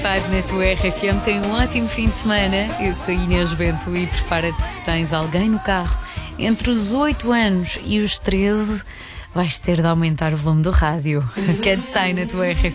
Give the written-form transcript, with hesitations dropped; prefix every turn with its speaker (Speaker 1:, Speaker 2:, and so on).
Speaker 1: Five na tua RFM tem um ótimo fim de semana. Eu sou Inês Bento e prepara-te se tens alguém no carro entre os 8 anos e os 13, vais ter de aumentar o volume do rádio. Que é de sai na tua RFM.